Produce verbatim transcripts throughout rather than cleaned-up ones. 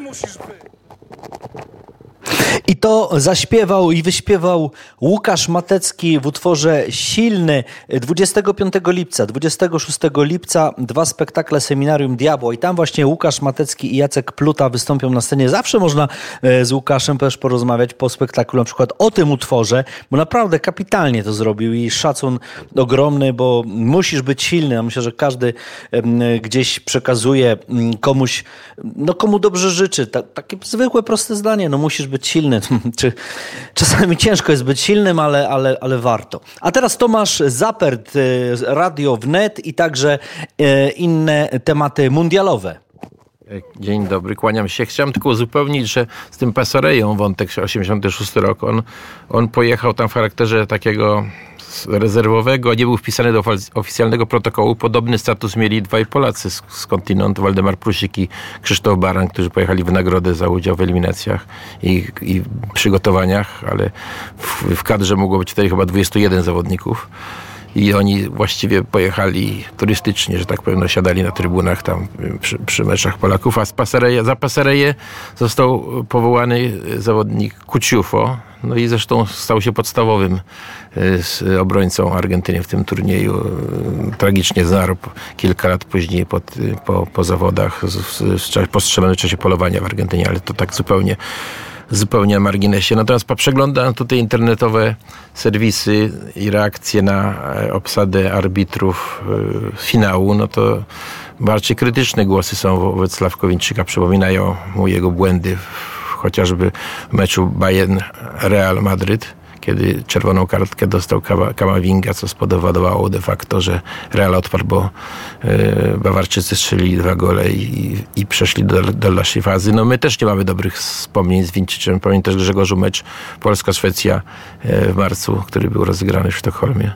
musisz być. I to zaśpiewał i wyśpiewał Łukasz Matecki w utworze Silny dwudziestego piątego lipca, dwudziestego szóstego lipca dwa spektakle Seminarium Diabła i tam właśnie Łukasz Matecki i Jacek Pluta wystąpią na scenie. Zawsze można z Łukaszem też porozmawiać po spektaklu na przykład o tym utworze, bo naprawdę kapitalnie to zrobił i szacun ogromny, bo musisz być silny. Ja myślę, że każdy gdzieś przekazuje komuś, no komu dobrze życzy. Ta, takie zwykłe, proste zdanie, no musisz być silny. Czy czasami ciężko jest być silnym, ale, ale, ale warto. A teraz Tomasz Zapert, Radio Wnet i także inne tematy mundialowe. Dzień dobry, kłaniam się. Chciałem tylko uzupełnić, że z tym Passareją, wątek osiemdziesiąty szósty rok, on, on pojechał tam w charakterze takiego rezerwowego, nie był wpisany do oficjalnego protokołu. Podobny status mieli dwaj Polacy z, z kontynentu, Waldemar Prusik i Krzysztof Baran, którzy pojechali w nagrodę za udział w eliminacjach i, i przygotowaniach, ale w, w kadrze mogło być wtedy chyba dwudziestu jeden zawodników. I oni właściwie pojechali turystycznie, że tak powiem, no, siadali na trybunach tam przy, przy meczach Polaków, a z Passareja, za Passareję został powołany zawodnik Kuciufo, no i zresztą stał się podstawowym z obrońcą Argentyny w tym turnieju. Tragicznie zmarł kilka lat później pod, po, po zawodach, postrzelony w czasie polowania w Argentynie, ale to tak zupełnie zupełnie na marginesie. Natomiast przeglądam tutaj internetowe serwisy i reakcje na obsadę arbitrów finału, no to bardziej krytyczne głosy są wobec Sławkowińczyka. Przypominają mu jego błędy chociażby w meczu Bayern-Real Madryt, kiedy czerwoną kartkę dostał Kamavinga, co spowodowało de facto, że Real odparł, bo yy, Bawarczycy strzelili dwa gole i, i przeszli do, do dalszej fazy. No my też nie mamy dobrych wspomnień z Wińczyczem. Pamiętam też Grzegorzu mecz Polska-Szwecja yy, w marcu, który był rozegrany w Sztokholmie.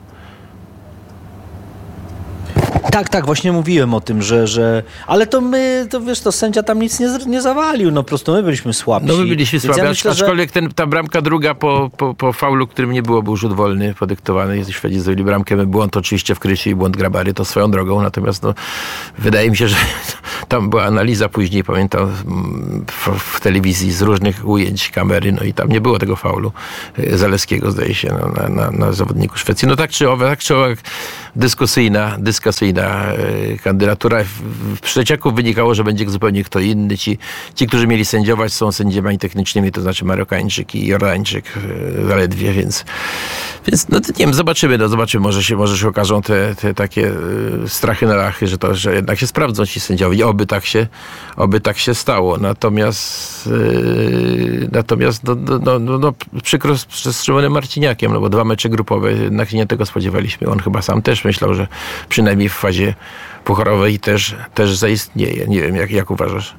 Tak, tak, właśnie mówiłem o tym, że, że... Ale to my, to wiesz, to sędzia tam nic nie, nie zawalił, no po prostu my byliśmy słabsi. No my byliśmy słabi, ja myślę, aczkolwiek że... ten, ta bramka druga po, po, po faulu, którym nie było, był rzut wolny podyktowany. Szwedzi zrobili bramkę, błąd oczywiście w Krysie i błąd Grabary, to swoją drogą, natomiast no, wydaje mi się, że tam była analiza później, pamiętam, w, w telewizji z różnych ujęć kamery, no i tam nie było tego faulu Zaleskiego, zdaje się, no, na, na, na zawodniku Szwecji. No tak czy owak, tak czy owak, dyskusyjna, dyskusyjna kandydatura. W przecieku wynikało, że będzie zupełnie kto inny. Ci, ci, którzy mieli sędziować, są sędziami technicznymi, to znaczy Marokańczyk i Jordańczyk zaledwie, więc, więc no nie wiem, zobaczymy, no zobaczymy, może się, może się okażą te, te takie strachy na lachy, że to, że jednak się sprawdzą ci sędziowie. Oby tak się, oby tak się stało. Natomiast yy, natomiast no, no, no, no, przykro z Szymonem Marciniakiem, no bo dwa mecze grupowe, jednak nie tego spodziewaliśmy. On chyba sam też myślał, że przynajmniej w fazie pucharowej też, też zaistnieje. Nie wiem, jak, jak uważasz?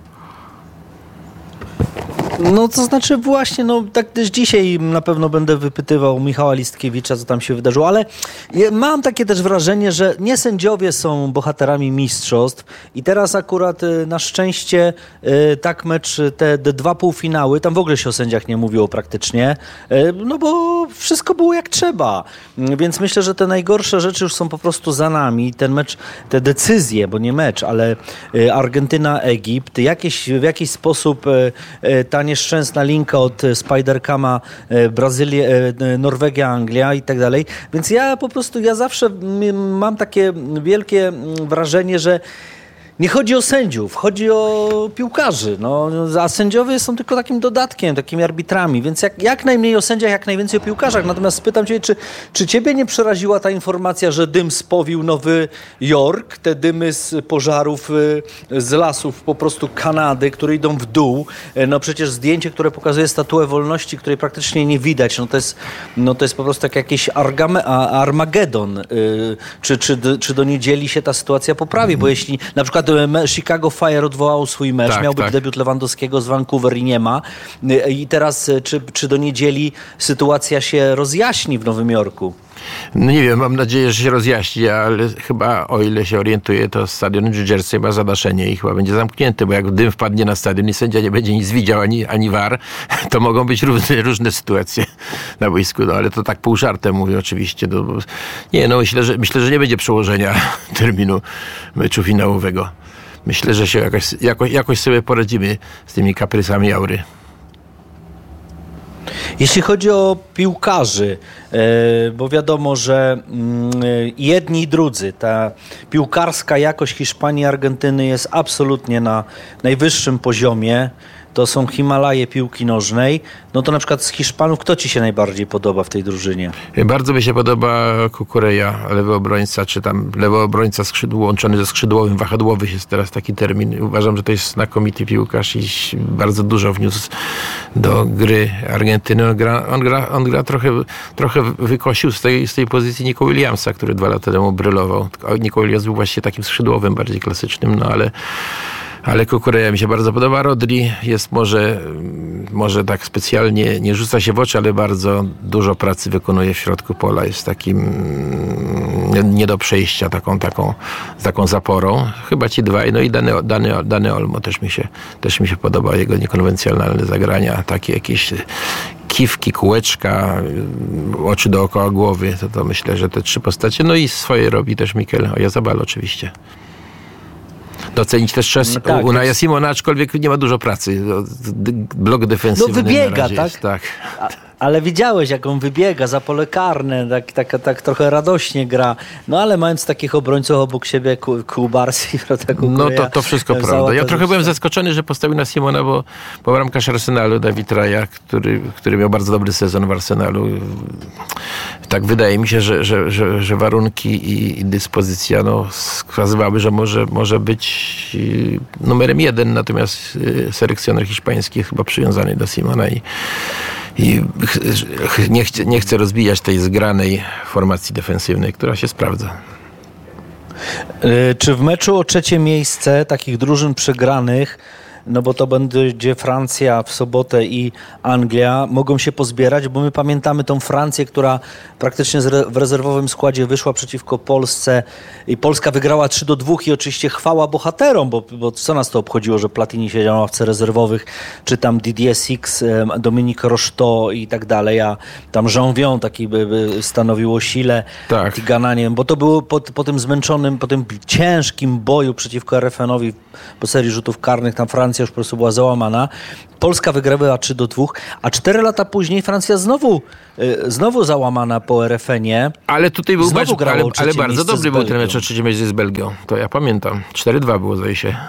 No to znaczy właśnie, no tak też dzisiaj na pewno będę wypytywał Michała Listkiewicza, co tam się wydarzyło, ale mam takie też wrażenie, że nie sędziowie są bohaterami mistrzostw i teraz akurat na szczęście tak mecz, te, te dwa półfinały, tam w ogóle się o sędziach nie mówiło praktycznie, no bo wszystko było jak trzeba, więc myślę, że te najgorsze rzeczy już są po prostu za nami. Ten mecz, te decyzje, bo nie mecz, ale Argentyna-Egipt, jakieś, w jakiś sposób ta nieszczęsna linka od Spider-Cama, Brazylia, Norwegia, Anglia i tak dalej. Więc ja po prostu, ja zawsze mam takie wielkie wrażenie, że nie chodzi o sędziów, chodzi o piłkarzy, no, a sędziowie są tylko takim dodatkiem, takimi arbitrami, więc jak, jak najmniej o sędziach, jak najwięcej o piłkarzach. Natomiast spytam cię, czy, czy ciebie nie przeraziła ta informacja, że dym spowił Nowy Jork, te dymy z pożarów z lasów po prostu Kanady, które idą w dół. No przecież zdjęcie, które pokazuje Statuę Wolności, której praktycznie nie widać, no to jest, no to jest po prostu tak jakiś Argame, Armagedon. Czy, czy, czy do niedzieli się ta sytuacja poprawi, bo jeśli na przykład Chicago Fire odwołało swój mecz, tak, miał być tak. debiut Lewandowskiego z Vancouver i nie ma. I teraz czy, czy do niedzieli sytuacja się rozjaśni w Nowym Jorku? No nie wiem, mam nadzieję, że się rozjaśni, ale chyba, o ile się orientuję, to stadion New Jersey ma zadaszenie i chyba będzie zamknięty, bo jak dym wpadnie na stadion i sędzia nie będzie nic widział, ani, ani V A R, to mogą być różne, różne sytuacje na boisku, no ale to tak pół żartem mówię oczywiście. No, nie, no myślę, że myślę, że nie będzie przełożenia terminu meczu finałowego. myślę, że się jakoś, jakoś, jakoś sobie poradzimy z tymi kaprysami Aury. Jeśli chodzi o piłkarzy, bo wiadomo, że jedni i drudzy, ta piłkarska jakość Hiszpanii i Argentyny jest absolutnie na najwyższym poziomie. To są Himalaje piłki nożnej. No to na przykład z Hiszpanów, kto ci się najbardziej podoba w tej drużynie? Bardzo mi się podoba Cucurella, lewy obrońca, czy tam lewy obrońca skrzydło, łączony ze skrzydłowym, wahadłowy jest teraz taki termin. Uważam, że to jest znakomity piłkarz i bardzo dużo wniósł do gry Argentyny. On gra, on gra, on gra trochę, trochę wykosił z tej, z tej pozycji Nico Williamsa, który dwa lata temu brylował. Nico Williams był właśnie takim skrzydłowym, bardziej klasycznym, no ale Ale Cucurella mi się bardzo podoba. Rodri jest może, może tak specjalnie, nie rzuca się w oczy, ale bardzo dużo pracy wykonuje w środku pola. Jest takim nie do przejścia, taką, taką, z taką zaporą. Chyba ci dwaj. No i Dani, Dani, Dani Olmo też mi, się, też mi się podoba. Jego niekonwencjonalne zagrania, takie jakieś kiwki, kółeczka, oczy dookoła głowy. To, to myślę, że te trzy postacie. No i swoje robi też Mikel Oyarzabal oczywiście. Docenić też czas no tak, Unaja jest... Simona, aczkolwiek nie ma dużo pracy. Blok defensywny. No wybiega, tak? Jest, tak. A, ale widziałeś, jak on wybiega za pole karne, tak, tak, tak trochę radośnie gra. No ale mając takich obrońców obok siebie, Kubarsi, no to, to wszystko prawda. Ja trochę byłem zaskoczony, że postawił na Simona, bo, bo bramkarz Arsenalu, David Raya, który, który miał bardzo dobry sezon w Arsenalu. Tak wydaje mi się, że, że, że, że warunki i, i dyspozycja no, wskazywały, że może, może być numerem jeden, natomiast selekcjoner hiszpański chyba przywiązany do Simona i I nie chcę, nie chcę rozbijać tej zgranej formacji defensywnej, która się sprawdza. Czy w meczu o trzecie miejsce takich drużyn przegranych, no bo to będzie Francja w sobotę i Anglia, mogą się pozbierać, bo my pamiętamy tą Francję, która praktycznie w rezerwowym składzie wyszła przeciwko Polsce i Polska wygrała trzy do dwóch i oczywiście chwała bohaterom, bo, bo co nas to obchodziło, że Platini siedział na ławce rezerwowych, czy tam Didier Six, Dominique Rocheteau i tak dalej, a tam Jean-Vion taki by, by stanowił o sile, tak. Tigana, nie wiem, bo to było po, po tym zmęczonym, po tym ciężkim boju przeciwko R F N-owi po serii rzutów karnych, tam Francja już po prostu była załamana. Polska wygrała trzy do dwóch, a cztery lata później Francja znowu, y, znowu załamana po R F N-ie. Ale tutaj był mecz, ale, ale bardzo dobry był ten mecz o trzecie miejsce z Belgią. To ja pamiętam. cztery dwa było, zdaje się.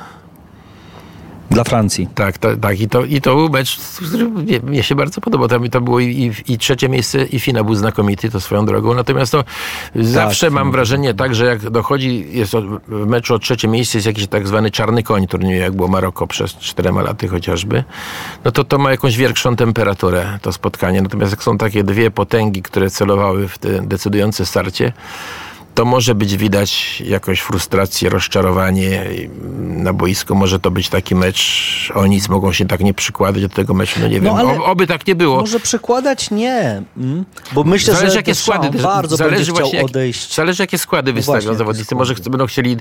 Dla Francji. Tak, to, tak. I, to, I to był mecz, który mnie, mnie się bardzo podobał. Tam to było i, i, i trzecie miejsce, i finał był znakomity, to swoją drogą. Natomiast to tak, zawsze mam wrażenie tak, że jak dochodzi, jest o, w meczu o trzecie miejsce, jest jakiś tak zwany czarny koń turnieju, jak było Maroko przez czterema laty chociażby, no to to ma jakąś większą temperaturę, to spotkanie. Natomiast jak są takie dwie potęgi, które celowały w te decydujące starcie, to może być widać jakoś frustrację, rozczarowanie na boisku. Może to być taki mecz, o nic mogą się tak nie przykładać do tego meczu. No nie no, wiem, o, oby tak nie było. Może przykładać nie, mm. bo myślę, zależy, że jakie składy też bardzo zależy będzie chciał jak, odejść. Zależy jakie składy wystawią no zawodnicy. Może będą chcieli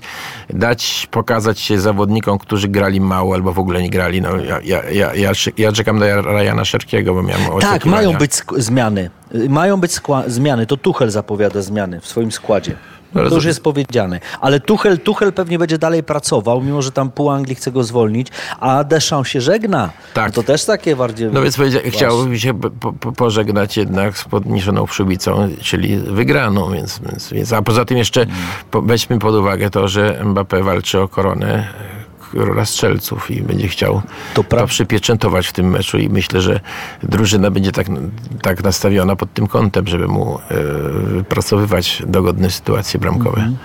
dać, pokazać się zawodnikom, którzy grali mało albo w ogóle nie grali. No, ja, ja, ja, ja, ja czekam na Ryana Szerkiego, bo miałem oczekiwania. Tak, mają być sk- zmiany. Mają być skła- zmiany. To Tuchel zapowiada zmiany w swoim składzie. To już jest powiedziane. Ale Tuchel, Tuchel pewnie będzie dalej pracował, mimo że tam pół Anglii chce go zwolnić, a Deschamps się żegna. Tak. No to też takie bardziej... No więc chciałbym się po, po, pożegnać jednak z podniesioną przyłbicą, czyli wygraną. Więc, więc, więc, a poza tym jeszcze hmm. po, weźmy pod uwagę to, że Mbappé walczy o koronę króla strzelców i będzie chciał to, to przypieczętować w tym meczu i myślę, że drużyna będzie tak, tak nastawiona pod tym kątem, żeby mu wypracowywać e, dogodne sytuacje bramkowe. Mm-hmm.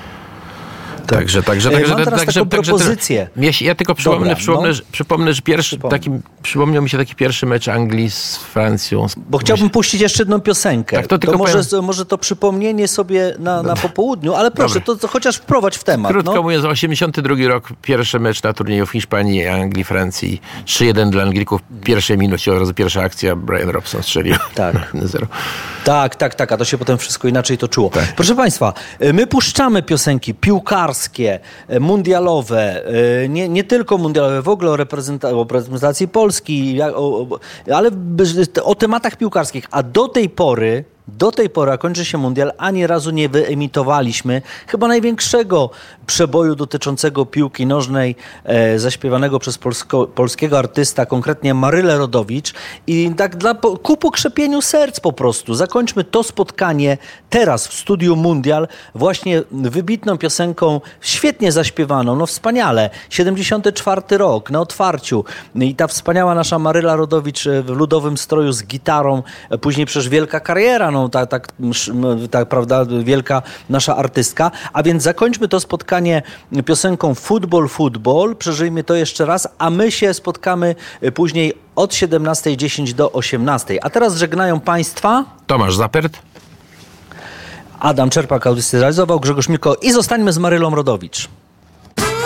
Tak. Także, także, ja także, mam teraz także, taką także, propozycję. Ja, ja tylko przypomnę, Dobra, przypomnę, no. że, przypomnę, że pierwszy taki, przypomniał mi się taki pierwszy mecz Anglii z Francją. Bo chciałbym puścić jeszcze jedną piosenkę. Tak, to tylko to może, powiem... może to przypomnienie sobie na, na popołudniu, ale proszę, to, to chociaż wprowadź w temat. Krótko no. mówiąc, osiemdziesiąty drugi rok, pierwszy mecz na turnieju w Hiszpanii, Anglii, Francji. trzy jeden dla Anglików. W pierwszej minucie od razu pierwsza akcja, Brian Robson strzelił. Tak. zero. Tak, tak, tak, a to się potem wszystko inaczej toczyło. Tak. Proszę Państwa, my puszczamy piosenki piłkarskie, mundialowe, nie, nie tylko mundialowe, w ogóle o, reprezenta- o reprezentacji Polski, o, o, ale o tematach piłkarskich, a do tej pory Do tej pory, a kończy się mundial, ani razu nie wyemitowaliśmy chyba największego przeboju dotyczącego piłki nożnej, e, zaśpiewanego przez polsko, polskiego artysta, konkretnie Marylę Rodowicz. I tak dla, ku pokrzepieniu serc po prostu. Zakończmy to spotkanie teraz w Studiu Mundial właśnie wybitną piosenką, świetnie zaśpiewaną, no wspaniale. siedemdziesiąty czwarty rok, na otwarciu. I ta wspaniała nasza Maryla Rodowicz w ludowym stroju z gitarą, później przecież wielka kariera, no tak, tak, tak, prawda, wielka nasza artystka. A więc zakończmy to spotkanie piosenką Futbol, Futbol, przeżyjmy to jeszcze raz, a my się spotkamy później od siedemnastej dziesięć do osiemnastej. A teraz żegnają Państwa Tomasz Zapert, Adam Czerpak, audycję zrealizował, Grzegorz Milko i zostańmy z Marylą Rodowicz.